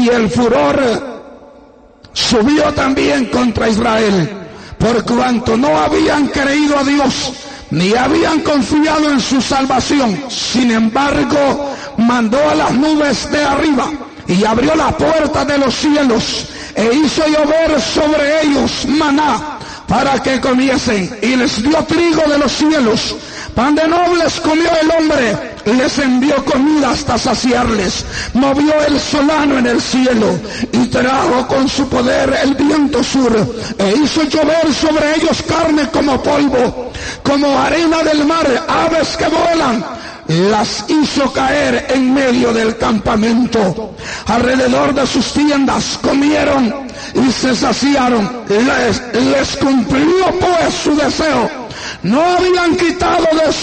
y el furor subió también contra Israel, por cuanto no habían creído a Dios, ni habían confiado en su salvación. Sin embargo, mandó a las nubes de arriba, y abrió las puertas de los cielos, e hizo llover sobre ellos maná, para que comiesen, y les dio trigo de los cielos. Pan de nobles comió el hombre, les envió comida hasta saciarles. Movió el solano en el cielo, y trajo con su poder el viento sur, e hizo llover sobre ellos carne como polvo, como arena del mar, aves que vuelan. Las hizo caer en medio del campamento. Alrededor de sus tiendas comieron y se saciaron. Les cumplió pues su deseo. No habían quitado de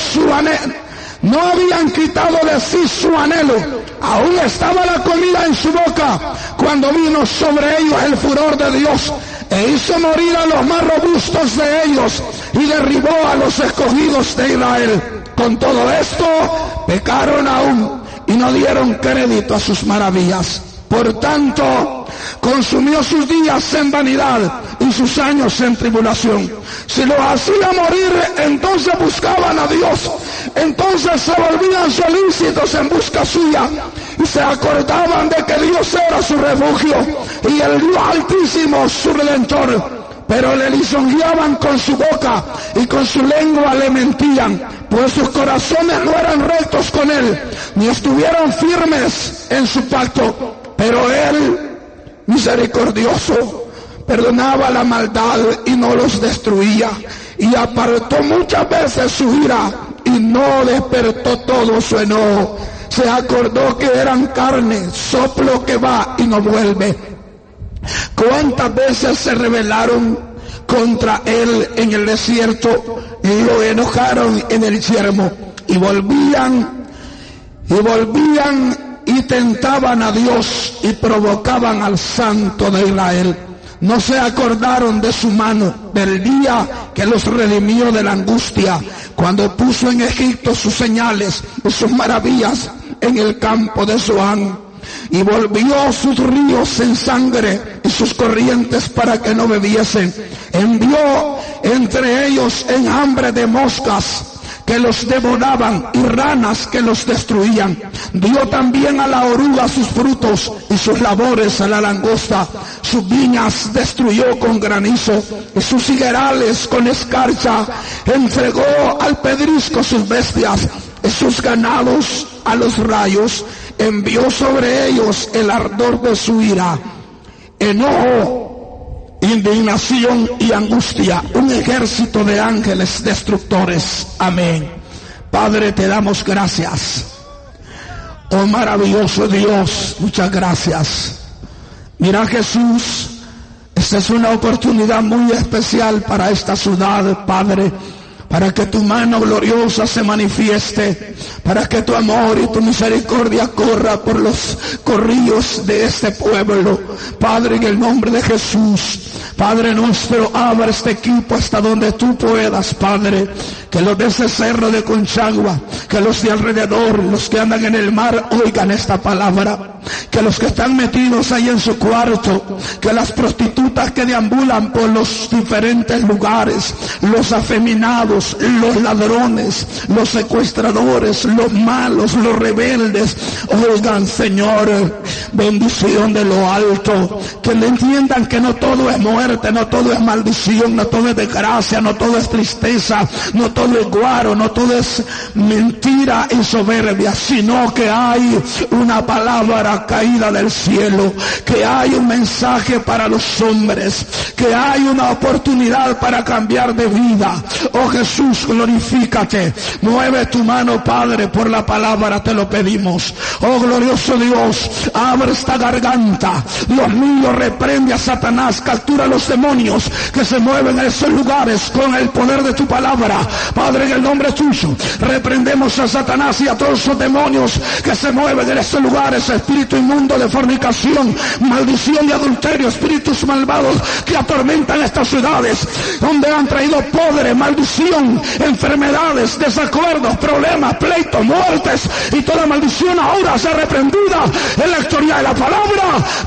sí su anhelo. Aún estaba la comida en su boca cuando vino sobre ellos el furor de Dios, e hizo morir a los más robustos de ellos, y derribó a los escogidos de Israel. Con todo esto, pecaron aún y no dieron crédito a sus maravillas. Por tanto, consumió sus días en vanidad y sus años en tribulación. Si los hacía morir, entonces buscaban a Dios. Entonces se volvían solícitos en busca suya, y se acordaban de que Dios era su refugio y el Dios Altísimo su Redentor. Pero le lisonjeaban con su boca y con su lengua le mentían, pues sus corazones no eran rectos con él, ni estuvieron firmes en su pacto. Pero él, misericordioso, perdonaba la maldad y no los destruía, y apartó muchas veces su ira y no despertó todo su enojo. Se acordó que eran carne, soplo que va y no vuelve. ¿Cuántas veces se rebelaron contra él en el desierto? Lo enojaron en el yermo, y volvían y tentaban a Dios y provocaban al Santo de Israel. No se acordaron de su mano, del día que los redimió de la angustia, cuando puso en Egipto sus señales y sus maravillas en el campo de Zoán. Y volvió sus ríos en sangre y sus corrientes para que no bebiesen. Envió entre ellos enjambre de moscas que los devoraban y ranas que los destruían. Dio también a la oruga sus frutos y sus labores a la langosta. Sus viñas destruyó con granizo y sus higuerales con escarcha. Entregó al pedrisco sus bestias y sus ganados a los rayos. Envió sobre ellos el ardor de su ira, enojo, indignación y angustia, un ejército de ángeles destructores. Amén. Padre, te damos gracias. Oh maravilloso Dios, muchas gracias. Mira, Jesús, esta es una oportunidad muy especial para esta ciudad, Padre, para que tu mano gloriosa se manifieste, para que tu amor y tu misericordia corra por los corrillos de este pueblo. Padre, en el nombre de Jesús, Padre nuestro, abra este equipo hasta donde tú puedas, Padre. Que los de ese cerro de Conchagua, que los de alrededor, los que andan en el mar, oigan esta palabra. Que los que están metidos ahí en su cuarto, que las prostitutas que deambulan por los diferentes lugares, los afeminados, los ladrones, los secuestradores, los malos, los rebeldes, oigan, Señor, bendición de lo alto. Que le entiendan que no todo es muerte, no todo es maldición, no todo es desgracia, no todo es tristeza, no todo es guaro, no todo es mentira y soberbia, sino que hay una palabra caída del cielo, que hay un mensaje para los hombres, que hay una oportunidad para cambiar de vida. Oh Jesús, glorifícate, mueve tu mano, Padre, por la palabra te lo pedimos. Oh glorioso Dios, abre esta garganta. Dios mío, reprende a Satanás, captura a los demonios que se mueven en esos lugares con el poder de tu palabra. Padre, en el nombre tuyo, reprendemos a Satanás y a todos esos demonios que se mueven en esos lugares, espíritu inmundo de fornicación, maldición y adulterio, espíritus malvados que atormentan estas ciudades, donde han traído poder, maldición, enfermedades, desacuerdos, problemas, pleitos, muertes y toda maldición ahora sea reprendida en la historia de la palabra.